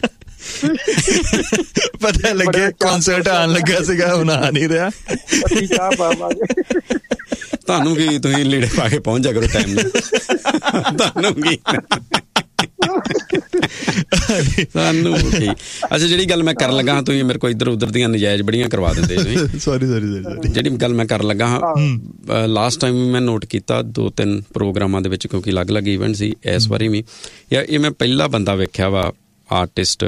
ਪਤਾ ਲੱਗਿਆ ਕਨਸਰਟ ਆਉਣ ਲੱਗਾ ਸੀਗਾ, ਹੁਣ ਆ ਨਹੀਂ ਰਿਹਾ। ਤੁਹਾਨੂੰ ਕੀ ਤੁਸੀਂ ਲੀੜੇ ਪਾ ਕੇ ਪਹੁੰਚ ਜਾ ਕਰੋ ਟਾਈਮ ਨਾਲ, ਤੁਹਾਨੂੰ ਕੀ ਸਾਨੂੰ ਕੀ। ਅੱਛਾ ਜਿਹੜੀ ਗੱਲ ਮੈਂ ਕਰਨ ਲੱਗਾ ਤੁਸੀਂ ਮੇਰੇ ਕੋਲ ਇੱਧਰ ਉੱਧਰ ਦੀਆਂ ਨਜਾਇਜ਼ ਬੜੀਆਂ ਕਰਵਾ ਦਿੰਦੇ ਤੁਸੀਂ। ਸੌਰੀ ਸੌਰੀ ਸੌਰੀ ਜਿਹੜੀ ਗੱਲ ਮੈਂ ਕਰਨ ਲੱਗਾ ਹਾਂ ਲਾਸਟ ਟਾਈਮ ਮੈਂ ਨੋਟ ਕੀਤਾ ਦੋ ਤਿੰਨ ਪ੍ਰੋਗਰਾਮਾਂ ਦੇ ਵਿੱਚ, ਕਿਉਂਕਿ ਅਲੱਗ-ਅਲੱਗ ਇਵੈਂਟ ਸੀ, ਇਸ ਵਾਰੀ ਵੀ ਯਾਰ ਇਹ ਮੈਂ ਪਹਿਲਾ ਬੰਦਾ ਵੇਖਿਆ ਵਾ ਆਰਟਿਸਟ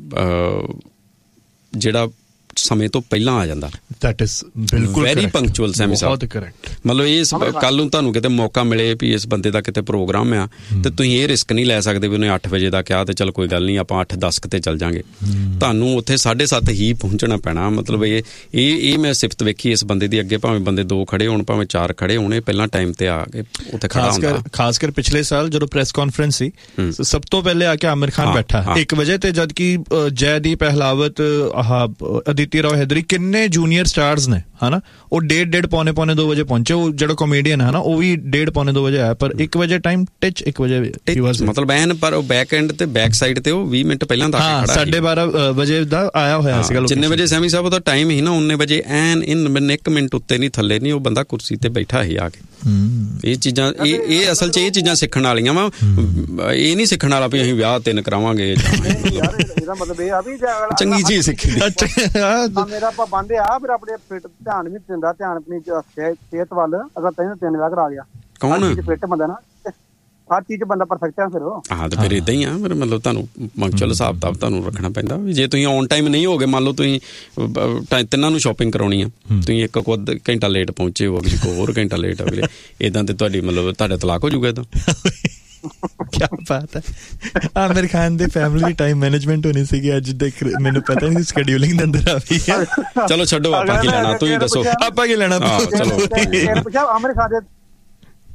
ਜਿਹੜਾ ਸਮੇਂ ਤੋਂ ਪਹਿਲਾਂ ਆ ਜਾਂਦਾ। ਦੈਟ ਇਜ਼ ਬਿਲਕੁਲ ਵੈਰੀ ਪੰਕਚੁਅਲ ਸੈਮੀ ਸਾਹਿਬ, ਬਹੁਤ ਕਰੈਕਟ। ਮਤਲਬ ਇਸ ਕੱਲ ਨੂੰ ਤੁਹਾਨੂੰ ਕਿਤੇ ਮੌਕਾ ਮਿਲੇ ਵੀ ਇਸ ਬੰਦੇ ਦਾ ਕਿਤੇ ਪ੍ਰੋਗਰਾਮ ਆ ਤੇ ਤੁਸੀਂ ਇਹ ਰਿਸਕ ਨਹੀਂ ਲੈ ਸਕਦੇ ਵੀ ਉਹਨੇ ਅੱਠ ਵਜੇ ਦਾ ਕਿਹਾ ਤੇ ਚਲ ਕੋਈ ਗੱਲ ਨਹੀਂ ਆਪਾਂ ਅੱਠ ਦਸ ਤੇ ਚੱਲ ਜਾਾਂਗੇ। ਤੁਹਾਨੂੰ ਉੱਥੇ ਸਾਢੇ ਸੱਤ ਹੀ ਪਹੁੰਚਣਾ ਪੈਣਾ। ਮਤਲਬ ਇਹ ਇਹ ਇਹ ਮੈਂ ਸਿਫਤ ਵੇਖੀ ਇਸ ਬੰਦੇ ਦੀ, ਅੱਗੇ ਭਾਵੇਂ ਬੰਦੇ ਦੋ ਖੜੇ ਹੋਣ ਭਾਵੇਂ ਚਾਰ ਖੜੇ ਹੋਣ, ਪਹਿਲਾਂ ਟਾਈਮ ਤੇ ਆ ਕੇ ਉੱਥੇ ਖੜਾ ਹੁੰਦਾ। ਖਾਸ ਕਰ ਪਿਛਲੇ ਸਾਲ ਜਦੋਂ ਪ੍ਰੈਸ ਕਾਨਫਰੰਸ ਸੀ ਸਭ ਤੋਂ ਪਹਿਲੇ ਆ ਕੇ ਆਮਿਰ ਖਾਨ ਬੈਠਾ ਇੱਕ ਵਜੇ ਤੇ, ਜਦ ਕਿ ਜੈਦੀਪ ਅਹਿਲਾਵਤ ਆਹ ਅਦਿਤੀ ਰਾਓ ਹੈਦਰੀ ਕਿੰਨੇ ਜੂਨੀਅਰ ਸਟਾਰਸ ਨੇ ਹਨਾ, ਉਹ ਡੇਢ ਡੇਢ ਪੌਣੇ ਪੌਣੇ ਦੋ ਵਜੇ ਪਹੁੰਚੇ। ਉਹ ਜਿਹੜਾ ਕਾਮੇਡੀਅਨ ਹੈ ਨਾ ਉਹ ਵੀ ਡੇਢ ਪੌਣੇ ਦੋ ਵਜੇ ਆਇਆ, ਪਰ ਇੱਕ ਵਜੇ ਟਾਈਮ ਟਿਚ ਇੱਕ ਵਜੇ ਮਤਲਬ ਐਨ, ਪਰ ਉਹ ਬੈਕ ਐਂਡ ਤੇ ਬੈਕ ਸਾਈਡ ਤੇ ਉਹ ਵੀਹ ਮਿੰਟ ਪਹਿਲਾਂ ਦਾ ਖੜਾ ਸਾਢੇ ਬਾਰਾਂ ਵਜੇ ਦਾ ਆਇਆ ਹੋਇਆ ਸੀਗਾ। ਜਿੰਨੇ ਵਜੇ ਸੈਮੀ ਸਾਹਿਬ ਦਾ ਟਾਈਮ ਸੀ ਨਾ ਉਨੇ ਵਜੇ ਐਨ ਇਨ ਇੱਕ ਮਿੰਟ ਉੱਤੇ ਨਹੀਂ ਥੱਲੇ ਨਹੀਂ, ਉਹ ਬੰਦਾ ਕੁਰਸੀ ਤੇ ਬੈਠਾ ਸੀ ਆ ਕੇ। ਇਹ ਚੀਜ਼ਾਂ ਇਹ ਇਹ ਅਸਲ 'ਚ ਇਹ ਚੀਜ਼ਾਂ ਸਿੱਖਣ ਵਾਲੀਆਂ ਵਾ, ਇਹ ਨਹੀਂ ਸਿੱਖਣ ਵਾਲਾ ਵੀ ਅਸੀਂ ਵਿਆਹ ਤਿੰਨ ਕਰਾਵਾਂਗੇ। ਇਹਦਾ ਮਤਲਬ ਇਹ ਆ ਵੀ ਚੰਗੀ ਚੀਜ਼ ਸਿੱਖੀ ਮੇਰਾ ਪਾਬੰਦ ਆ, ਫਿਰ ਆਪਣੇ ਫਿੱਟ ਧਿਆਨ ਵੀ ਦਿੰਦਾ, ਧਿਆਨ ਆਪਣੀ ਸਿਹਤ ਵੱਲ। ਅਗਰ ਤੈਨੂੰ ਤਿੰਨ ਵਿਆਹ ਕਰਾ ਗਿਆ ਕੌਣ ਫਿੱਟ ਬੰਦਾ ਨਾ, ਹਰ ਚੀਜ਼ ਬੰਦਾ ਪਰਫੈਕਟ ਆ ਫਿਰ ਉਹ। ਹਾਂ ਤੇ ਫਿਰ ਏਦਾਂ ਹੀ ਆ, ਫਿਰ ਮਤਲਬ ਤੁਹਾਨੂੰ ਪੰਕਚੁਅਲ ਹਿਸਾਬ ਕਿਤਾਬ ਤੁਹਾਨੂੰ ਰੱਖਣਾ ਪੈਂਦਾ। ਜੇ ਤੁਸੀਂ ਔਨ ਟਾਈਮ ਨਹੀਂ ਹੋਗੇ, ਮੰਨ ਲਓ ਤੁਸੀਂ ਤਿੰਨਾਂ ਨੂੰ ਸ਼ੋਪਿੰਗ ਕਰਾਉਣੀ ਆ, ਤੁਸੀਂ ਇੱਕ ਕੋ ਅੱਧ ਘੰਟਾ ਲੇਟ ਪਹੁੰਚੇ ਹੋ, ਅਗਲੀ ਕੋ ਹੋਰ ਘੰਟਾ ਲੇਟ ਅਗਲੇ, ਏਦਾਂ ਤੇ ਤੁਹਾਡੀ ਮਤਲਬ ਤੁਹਾਡਾ ਤਲਾਕ ਹੋ ਜਾਊਗਾ। ਏਦਾਂ ਕਿਆ ਬਾਤ ਹੈ। ਆਮਿਰ ਖਾਨ ਦੇ ਫੈਮਿਲੀ ਟਾਈਮ ਮੈਨੇਜਮੈਂਟ ਹੋਣੀ ਸੀਗੀ ਅੱਜ ਦੇ, ਮੈਨੂੰ ਪਤਾ ਨਹੀਂ ਸ਼ਡਿਊਲਿੰਗ ਦੇ ਅੰਦਰ ਆ ਵੀ। ਚਲੋ ਛੱਡੋ ਆਪਾਂ ਕੀ ਲੈਣਾ, ਤੁਸੀਂ ਦੱਸੋ ਆਪਾਂ ਕੀ ਲੈਣਾ। ਚਲੋ ਆਮਿਰ ਖਾਨ ਦੇ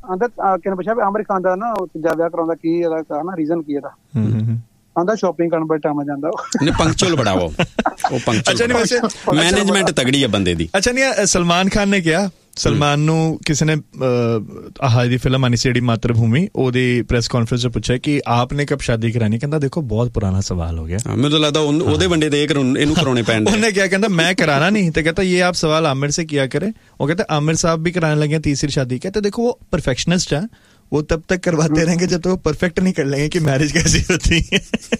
ਆਂਦਾ ਕਿਹਨੇ ਪੁੱਛਿਆ ਵੀ ਆਮਿਰ ਖਾਨ ਦਾ ਨਾ ਤੀਜਾ ਵਿਆਹ ਕਰਾਉਂਦਾ ਕੀ ਇਹਦਾ ਨਾ ਰੀਜ਼ਨ ਕੀ ਇਹਦਾ? ਆਂਦਾ ਸ਼ਾਪਿੰਗ ਕਰਨ ਬੜਾ ਟਾਈਮ ਜਾਂਦਾ ਉਹ। ਨਹੀਂ ਪੰਕਚੁਅਲ ਬੜਾ ਉਹ ਉਹ ਪੰਕਚੁਅਲ। ਅੱਛਾ ਨਹੀਂ ਵੈਸੇ ਮੈਨੇਜਮੈਂਟ ਤਗੜੀ ਆ ਬੰਦੇ ਦੀ। ਅੱਛਾ ਨਹੀਂ ਸਲਮਾਨ ਖਾਨ ਨੇ ਕਿਹਾ, ਸਲਮਾਨ ਨੂੰ ਕਿਸੇ ਨੇ ਆਹ ਦੀ ਫਿਲਮ ਆਣੀ ਸੀ ਜਿਹੜੀ ਮਾਤਰਭੂਮੀ, ਉਹਦੀ ਪ੍ਰੈਸ ਕਾਨਫਰੰਸ 'ਚ ਪੁੱਛਿਆ ਕਿ ਆਪ ਨੇ ਕਬ ਸ਼ਾਦੀ ਕਰਾਣੀ? ਕਹਿੰਦਾ ਦੇਖੋ ਬਹੁਤ ਪੁਰਾਣਾ ਸਵਾਲ ਹੋ ਗਿਆ, ਮੈਨੂੰ ਲੱਗਦਾ ਉਹਦੇ ਵੰਡੇ ਦੇ ਇਹਨੂੰ ਕਰਾਉਣੇ ਪੈਣ। ਉਹਨੇ ਕਿਹਾ, ਕਹਿੰਦਾ मैं कराना नहीं, तो कहता ये आप सवाल आमिर से किया करें। वो कहते आमिर साहब भी कराने लगे तीसरी शादी। कहते देखो वो परफेक्शनिस्ट है, वो तब तक करवाते रहेंगे जब तक वो परफेक्ट नहीं कर लेंगे कि मैरिज कैसी होती है।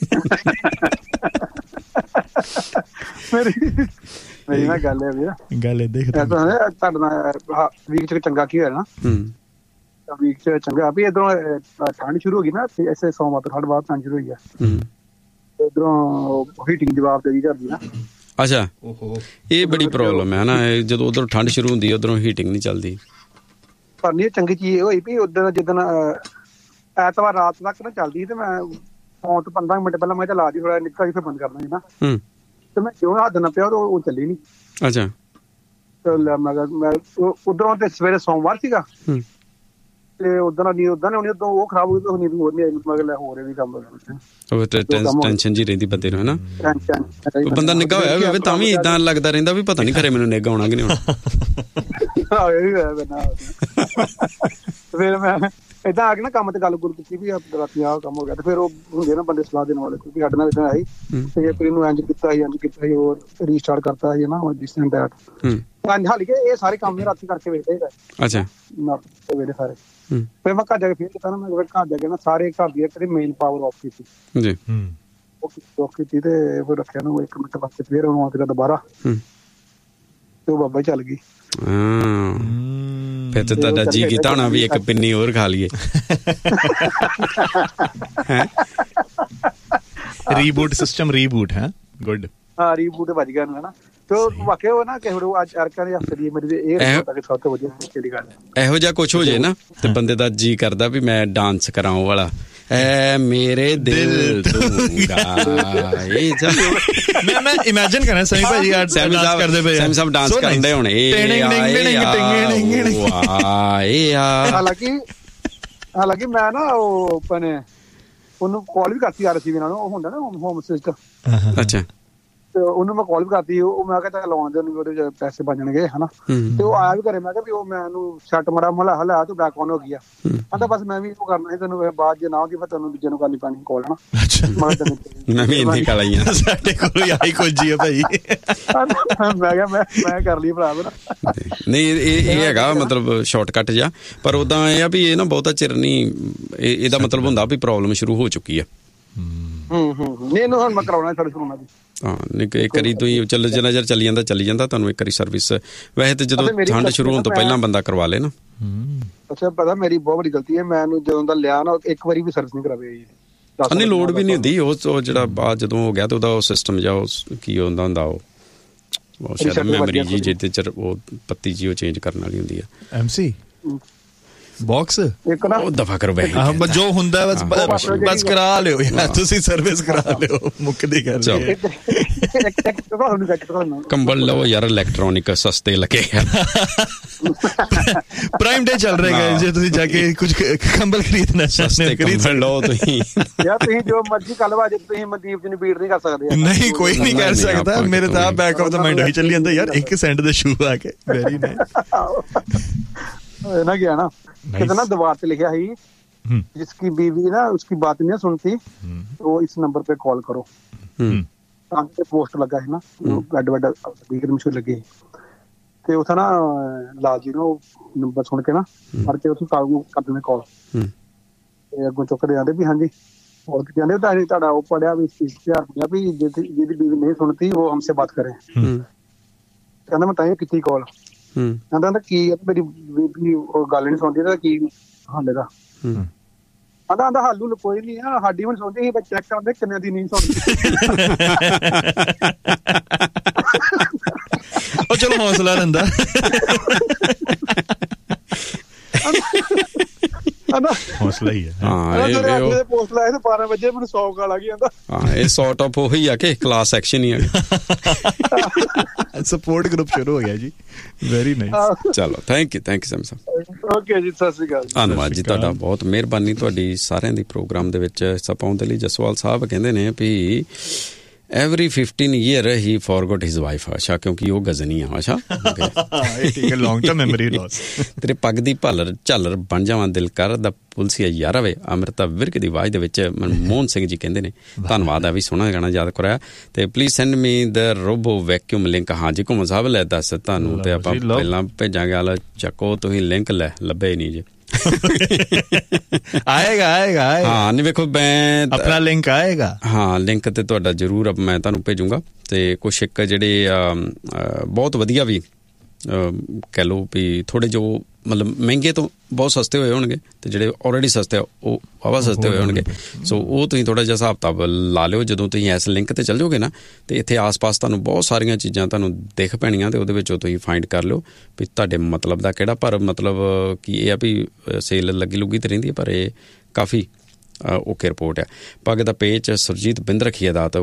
ਮੇਰੀ ਨਾ ਗੱਲ ਹੈ ਵੀਰ, ਗੱਲ ਏਦਾਂ ਹੀ ਤੁਹਾਡੇ ਨਾਲ ਵੀਕ ਚ ਚੰਗਾ ਕੀ ਹੋਇਆ ਨਾ, ਵੀਕ ਚ ਚੰਗਾ ਵੀ ਇੱਧਰੋਂ ਠੰਡ ਸ਼ੁਰੂ ਹੋ ਗਈ ਨਾ, ਐਸੇ ਸੋਮਵਾਰ ਤੋਂ ਠੰਡ ਬਾਅਦ ਠੰਡ ਸ਼ੁਰੂ ਹੋਈ ਆ, ਇੱਧਰੋਂ ਹੀਟਿੰਗ ਜਵਾਬ ਦੇ ਕਰਦੀ ਨਾ। ਅੱਛਾ ਇਹ ਬੜੀ ਪ੍ਰੋਬਲਮ ਹੈ ਨਾ, ਜਦੋਂ ਉਧਰੋਂ ਠੰਡ ਸ਼ੁਰੂ ਹੁੰਦੀ ਹੈ ਉਧਰੋਂ ਹੀਟਿੰਗ ਨਹੀਂ ਚੱਲਦੀ। ਪਰ ਨਹੀਂ ਚੰਗੀ ਚੀਜ਼ ਹੋਈ ਵੀ ਉਦੋਂ ਜਿੱਦਣ ਐਤਵਾਰ ਰਾਤ ਤੱਕ ਨਾ ਚੱਲਦੀ ਤੇ ਮੈਂ ਸੌਣ ਤੋਂ ਪੰਦਰਾਂ ਮਿੰਟ ਪਹਿਲਾਂ ਮੈਂ ਤਾਂ ਲਾ ਦੀ ਥੋੜਾ ਨਿੱਕਾ ਜਿਹਾ ਬੰਦ ਕਰਨਾ ਸੀ ਨਾ, ਤੇ ਮੈਂ ਜਿਉਂ ਹੱਥ ਨਾ ਪਿਆ ਉਹ ਚੱਲੀ ਨੀ। ਅੱਛਾ ਮੈਂ ਉਧਰੋਂ ਤੇ ਸਵੇਰੇ ਸੋਮਵਾਰ ਸੀਗਾ ਤੇ ਉਧਰ ਨੀ ਉਦਾਂ ਨੇ ਉਦੋਂ ਉਹ ਖਰਾਬ ਹੋ ਗਈ, ਨੀਂਦ ਹੋਰ ਨੀ ਆਈ, ਮਗਰ ਹੋਰ ਵੀ ਕੰਮ ਟੈਨਸ਼ਨ ਜੀ ਰਹਿੰਦੀ ਬੰਦੇ ਨੂੰ ਹੈ ਨਾ। ਬੰਦਾ ਨਿੱਘਾ ਹੋਇਆ ਹੋਵੇ ਤਾਂ ਵੀ ਏਦਾਂ ਲੱਗਦਾ ਰਹਿੰਦਾ ਵੀ ਪਤਾ ਨੀ ਘਰੇ ਮੈਨੂੰ ਨਿੱਘ ਆਉਣਾ ਕਿ ਨਹੀਂ ਆਉਣਾ। ਫਿਰ ਮੈਂ ਏਦਾਂ ਆ ਕੇ ਨਾ ਕੰਮ ਤੇ ਗੱਲ ਗੁੱਲ ਕੀਤੀ ਵੀ ਰਾਤੀ ਆਹ ਕੰਮ ਹੋ ਗਿਆ, ਤੇ ਫਿਰ ਉਹ ਹੁੰਦੇ ਨਾ ਬੰਦੇ ਸਲਾਹ ਦੇਣ ਵਾਲੇ ਕਿਉਂਕਿ ਸਾਡੇ ਨਾਲ ਏਦਾਂ ਆਈ ਤੇ ਫਿਰ ਇਹਨੂੰ ਇੰਝ ਕੀਤਾ ਸੀ ਇੰਝ ਕੀਤਾ ਸੀ ਹੋਰ ਰੀਸਟਾਰਟ ਕਰਤਾ ਸੀ ਨਾ ਦਿਸ ਐਂਡ ਦੈਟ। ਹਾਲੀ ਕਿ ਇਹ ਸਾਰੇ ਕੰਮ ਰਾਤੀ ਕਰਕੇ ਵੇਖਦੇ ਹੀ। ਅੱਛਾ ਵੇਲੇ ਸਾਰੇ ਫਿਰ ਮੈਂ ਘਰ ਜਾ ਕੇ ਫਿਰ ਕੀਤਾ ਨਾ, ਮੈਂ ਘਰ ਜਾ ਕੇ ਨਾ ਸਾਰੇ ਘਰ ਦੀ ਇੱਕ ਮੇਨ ਪਾਵਰ ਆਫ ਕੀਤੀ ਜੀ, ਉਹ ਕੀਤੀ ਤੇ ਫਿਰ ਰੱਖਿਆ ਨੂੰ ਇੱਕ ਮਿੰਟ ਵਾਸਤੇ, ਫਿਰ ਉਹਨੂੰ ਆ ਦੁਬਾਰਾ ਤੇ ਉਹ ਬਾਬਾ ਚੱਲ ਗਈ। ਫਿਰ ਤੇ ਤੁਹਾਡਾ ਜੀ ਕੀਤਾ ਹੋਣਾ ਵੀ ਇੱਕ ਪਿੰਨੀ ਹੋਰ ਖਾ ਲਈਏ। ਰੀਬੂਟ ਸਿਸਟਮ ਰੀਬੂਟ ਹੈ ਗੁੱਡ। ਹਾਂ ਰੀਬੂਟ ਵੱਜ ਗਿਆ ਨਾ, ਤੇ ਵਾਕਿਆ ਉਹ ਨਾ ਕਿਸੇ ਨੂੰ ਅੱਜ ਅਰਕਾਂ ਦੇ ਹੱਥ ਦੀ ਮੇਰੀ ਇਹ ਸਭ ਤੋਂ ਵਧੀਆ ਕਿਹੜੀ ਗੱਲ ਹੈ। ਇਹੋ ਜਿਹਾ ਕੁਛ ਹੋ ਜੇ ਨਾ ਤੇ ਬੰਦੇ ਦਾ ਜੀ ਕਰਦਾ ਵੀ ਮੈਂ ਡਾਂਸ ਕਰਾਂ ਉਹ ਵਾਲਾ, ਐ ਮੇਰੇ ਦਿਲ ਦੂੰਗਾ। ਇਹ ਜਦ ਮੈਂ ਮੈਂ ਇਮੇਜਿਨ ਕਰਨਾ ਸਹੀ ਭਾਜੀ ਯਾਰ ਸੈਮੀ ਸਾਹਿਬ ਕਰਦੇ ਪਏ, ਸੈਮੀ ਸਾਹਿਬ ਡਾਂਸ ਕਰਦੇ ਹੋਣੇ। ਹਾਲਾਂਕਿ ਹਾਲਾਂਕਿ ਮੈਂ ਨਾ ਉਹ ਆਪਣੇ ਉਹਨੂੰ ਕਾਲ ਵੀ ਕਰਤੀ ਆ ਰਹੀ ਸੀ ਵੀ ਨਾਲ, ਉਹ ਹੁੰਦਾ ਨਾ ਹੋਮ ਅਸਿਸਟੈਂਟ। ਅੱਛਾ ਤੇ ਉਹਨੂੰ ਮੈਂ ਕਾਲ ਵੀ ਕਰਤੀ, ਉਹ ਮੈਂ ਕਿਹਾ ਲਾਉਣ ਦੇ ਉਹਦੇ ਪੈਸੇ ਬਣ ਜਾਣਗੇ ਹਨਾ, ਤੇ ਉਹ ਆਇਆ ਵੀ ਘਰੇ। ਮੈਂ ਕਿਹਾ ਵੀ ਉਹ ਮੈਨੂੰ ਛੱਟ ਮਰਾ ਮਲਾ ਹਲਾ ਤੂੰ ਬੈਕ ਆਨ ਹੋ ਗਈ ਆ, ਕਹਿੰਦਾ ਬਸ ਮੈਂ ਵੀ ਉਹ ਕਰਨਾ ਸੀ ਤੈਨੂੰ ਬਾਅਦ ਜੇ ਨਾ ਹੋਗੀ ਫਿਰ ਤੈਨੂੰ ਦੂਜੇ ਨੂੰ ਕਰਨੀ ਪੈਣੀ ਕਾਲ ਹਨਾ। ਮੈਂ ਵੀ ਇੰਨੀ ਕਾਲ ਆਈ ਆ ਸਾਡੇ ਕੋਲ ਆਈ ਖੋਜੀ ਆ ਭਾਈ। ਮੈਂ ਕਿਹਾ ਮੈਂ ਮੈਂ ਕਰ ਲਈ ਭਰਾ ਮੇਰਾ। ਨਹੀਂ ਇਹ ਇਹ ਹੈਗਾ ਮਤਲਬ ਸ਼ਾਰਟਕਟ ਜਿਹਾ, ਪਰ ਉਦਾਂ ਇਹ ਆ ਵੀ ਇਹ ਨਾ ਬਹੁਤਾ ਚਿਰ ਨਹੀਂ, ਇਹਦਾ ਮਤਲਬ ਹੁੰਦਾ ਵੀ ਪ੍ਰੋਬਲਮ ਸ਼ੁਰੂ ਹੋ ਚੁੱਕੀ ਆ। ਹੂੰ ਹੂੰ ਨਹੀਂ ਇਹਨੂੰ ਹੁਣ ਮੈਂ ਕਰਾਉਣਾ ਸਾਡੇ ਸ਼ੁਰੂ ਨਾਲ ਜੀ। ਹਾਂ ਇੱਕ ਵਾਰੀ ਤੁਸੀਂ ਚੱਲ ਜਿੰਨਾ ਚਿਰ ਚੱਲੀ ਜਾਂਦਾ ਚੱਲੀ ਜਾਂਦਾ, ਤੁਹਾਨੂੰ ਇੱਕ ਵਾਰੀ ਸਰਵਿਸ ਵੈਸੇ ਤੇ ਜਦੋਂ ਠੰਡ ਸ਼ੁਰੂ ਹੋਣ ਤੋਂ ਪਹਿਲਾਂ ਬੰਦਾ ਕਰਵਾ ਲੇ ਨਾ। ਅੱਛਾ ਪਤਾ ਮੇਰੀ ਬਹੁਤ ਵੱਡੀ ਗਲਤੀ ਹੈ, ਮੈਂ ਜਦੋਂ ਦਾ ਲਿਆ ਨਾ ਇੱਕ ਵਾਰੀ ਵੀ ਸਰਵਿਸ ਨਹੀਂ ਕਰਾਵੇ ਜੀ। ਨਹੀਂ ਲੋੜ ਵੀ ਨਹੀਂ ਹੁੰਦੀ, ਉਹ ਜਿਹੜਾ ਬਾਅਦ ਜਦੋਂ ਹੋ ਗਿਆ ਤੇ ਉਹਦਾ ਉਹ ਸਿਸਟਮ ਜਾਂ ਉਹ ਕੀ ਹੁੰਦਾ ਹੁੰਦਾ ਉਹ ਸ਼ਾਇਦ ਮੈਮਰੀ ਜੀ ਜਿਹਦੇ ਚ ਉਹ ਪੱਤੀ ਜੀ ਉਹ ਚੇਂਜ ਕਰਨ ਵਾਲੀ ਹੁੰਦੀ ਆ। ਐਮ ਸੀ ਬਾਕਸ ਇੱਕ ਨਾ ਉਹ ਦਫਾ ਕਰੋ ਬਈ ਜੋ ਹੁੰਦਾ ਬਸ ਬਸ ਕਰਾ ਲਿਓ ਯਾਰ ਤੁਸੀਂ ਸਰਵਿਸ ਕਰਾ ਲਿਓ, ਮੁੱਕਦੀ ਗੱਲ। ਕੰਬਲ ਲਓ ਯਾਰ ਇਲੈਕਟ੍ਰੋਨਿਕ ਸਸਤੇ ਲੱਗੇ ਪ੍ਰਾਈਮ ਡੇ ਚੱਲ ਰਿਹਾ ਹੈ, ਜੇ ਤੁਸੀਂ ਜਾ ਕੇ ਕੁਝ ਕੰਬਲ ਖਰੀਦਣਾ ਚਾਹੁੰਦੇ ਹੋ ਖਰੀਦ ਲਓ ਤੁਸੀਂ ਯਾਰ, ਤੁਸੀਂ ਜੋ ਮਰਜ਼ੀ ਕੱਲ ਵਾਜੇ ਤੁਸੀਂ ਮਨਦੀਪ ਜੀ ਨੂੰ ਬੀਟ ਨਹੀਂ ਕਰ ਸਕਦੇ। ਨਹੀਂ ਕੋਈ ਨਹੀਂ ਕਰ ਸਕਦਾ, ਮੇਰੇ ਤਾਂ ਬੈਕ ਆਫ ਦਾ ਮਾਈਂਡ ਹੋਈ ਚੱਲੀ ਜਾਂਦਾ ਯਾਰ ਇੱਕ ਸੈਂਟ ਦੇ ਸ਼ੂ ਆ ਕੇ ਵੈਰੀ ਨਾਈਸ ना गया ना कितना दीवार पे लिखा है जिसकी बीवी ना उसकी बात नहीं सुनती वो इस नंबर पे कॉल करो। पोस्ट लगा है ना मशहूर लगी ते उथा ना लाल जी ने नंबर सुन के ना फड़ के उस कर देने कॉल अगों चुकते आते भी हाँ जी और कहते तुहाडा वो पढ़िया भी इश्तिहार पढ़िया भी जिहदी बीवी नहीं सुनती वो हमसे बात करे। कहना मैं तां की कॉल ਕਹਿੰਦਾ ਕੀ ਮੇਰੀ ਬੀਬੀ ਉਹ ਗੱਲ ਨੀ ਸੁਣਦੀ ਤਾਂ ਕੀ ਹੱਲ ਇਹਦਾ। ਕਹਿੰਦਾ ਆਂਦਾ ਹੱਲ ਕੋਈ ਨੀ ਆ, ਸਾਡੀ ਵੀ ਸੁਣਦੀ ਸੀ ਪਰ ਚੈੱਕ ਕਰਦੇ ਕਿੰਨੇ ਦੀ ਨਹੀਂ ਸੁਣਦੀ। ਉਹ ਚਲੋ ਹੌਸਲਾ ਲੈਂਦਾ। ਹੌਸਲਾ ਹੀ ਹੈ। ਹਾਂ ਇਹ ਪੋਸਟ ਲਾਇਆ ਤੇ ਬਾਰਾਂ ਵਜੇ ਮੈਨੂੰ ਸੌ ਕਾਲ ਆ ਗਈ ਜਾਂਦਾ। ਹਾਂ ਇਹ ਸੌਟ ਆਫ ਉਹੀ ਆ ਕਿ ਕਲਾਸ ਐਕਸ਼ਨ ਹੀ ਆ। ਸਪੋਰਟ ਗਰੁੱਪ ਸ਼ੁਰੂ ਹੋ ਗਿਆ ਜੀ। Very nice. ਚਲੋ thank you thank you Sam Sahib. Okay ਜੀ ਸਤਿ ਸ਼੍ਰੀ ਅਕਾਲ। ਧੰਨਵਾਦ ਜੀ ਤੁਹਾਡਾ, ਬਹੁਤ ਮਿਹਰਬਾਨੀ ਤੁਹਾਡੀ ਸਾਰਿਆਂ ਦੀ ਪ੍ਰੋਗਰਾਮ ਦੇ ਵਿੱਚ ਹਿੱਸਾ ਪਾਉਣ ਦੇ ਲਈ। ਜਸਵਾਲ ਸਾਹਿਬ ਕਹਿੰਦੇ ਨੇ ਵੀ every fifteen year he forgot his wife ਆਸ਼ਾ, ਕਿਉਂਕਿ ਉਹ ਗਜ਼ਨੀ ਆ ਆਸ਼ਾ। Long term memory Las. ਤੇਰੇ ਪੱਗ ਦੀ ਭਾਲਰ ਝਾਲਰ ਬਣ ਜਾਵਾਂ ਦਿਲ ਕਰਦਾ ਪੁਲਸੀਆ ਯਾਰਾ ਵੇ, ਅੰਮ੍ਰਿਤਾ ਵਿਰਕ ਦੀ ਆਵਾਜ਼ ਦੇ ਵਿੱਚ ਮਨਮੋਹਨ ਸਿੰਘ ਜੀ ਕਹਿੰਦੇ ਨੇ। ਧੰਨਵਾਦ ਆ ਵੀ ਸੋਹਣਾ ਗਾਣਾ ਯਾਦ ਕਰਾਇਆ। ਤੇ please send me the robo vacuum link. ਹਾਂਜੀ ਘੁੰਮਣ ਸਾਹਿਬ ਲੈ ਦੱਸ ਤੁਹਾਨੂੰ, ਤੇ ਆਪਾਂ ਪਹਿਲਾਂ ਭੇਜਾਂਗੇ। ਆਲਾ ਚੱਕੋ ਤੁਸੀਂ ਲਿੰਕ ਲੈ, ਲੱਭੇ ਨਹੀਂ ਜੀ। ਆਏਗਾ ਆਏਗਾ ਹਾਂ ਨਹੀਂ ਵੇਖੋ ਮੈਂ ਆਪਣਾ ਲਿੰਕ ਆਏਗਾ। ਹਾਂ ਲਿੰਕ ਤੇ ਤੁਹਾਡਾ ਜ਼ਰੂਰ ਮੈਂ ਤੁਹਾਨੂੰ ਭੇਜੂੰਗਾ। ਤੇ ਕੁਛ ਇੱਕ ਜਿਹੜੇ ਬਹੁਤ ਵਧੀਆ ਵੀ ਕਹਿ ਲਓ ਵੀ ਥੋੜ੍ਹੇ ਜੋ ਮਤਲਬ ਮਹਿੰਗੇ ਤੋਂ ਬਹੁਤ ਸਸਤੇ ਹੋਏ ਹੋਣਗੇ, ਤੇ ਜਿਹੜੇ ਆਲਰੇਡੀ ਸਸਤੇ ਆ ਉਹ ਵਾਹਵਾ ਸਸਤੇ ਹੋਏ ਹੋਣਗੇ। ਸੋ ਉਹ ਤੁਸੀਂ ਥੋੜ੍ਹਾ ਜਿਹਾ ਹਿਸਾਬ ਕਿਤਾਬ ਲਾ ਲਿਓ। ਜਦੋਂ ਤੁਸੀਂ ਇਸ ਲਿੰਕ 'ਤੇ ਚੱਲ ਜਾਓਗੇ ਨਾ, ਤੇ ਇੱਥੇ ਆਸ ਪਾਸ ਤੁਹਾਨੂੰ ਬਹੁਤ ਸਾਰੀਆਂ ਚੀਜ਼ਾਂ ਤੁਹਾਨੂੰ ਦਿਖ ਪੈਣੀਆਂ, ਤੇ ਉਹਦੇ ਵਿੱਚੋਂ ਤੁਸੀਂ ਫਾਈਂਡ ਕਰ ਲਿਓ ਵੀ ਤੁਹਾਡੇ ਮਤਲਬ ਦਾ ਕਿਹੜਾ। ਪਰ ਮਤਲਬ ਕਿ ਇਹ ਆ ਵੀ ਸੇਲ ਲੱਗੀ ਲੁੱਗੀ ਤਾਂ ਰਹਿੰਦੀ ਹੈ, ਪਰ ਇਹ ਕਾਫੀ ਓਕੇ ਰਿਪੋਰਟ ਹੈ। ਪੱਗ ਦਾ ਪੇਚ ਸੁਰਜੀਤ ਬਿੰਦ ਰੱਖੀਏ ਦਾ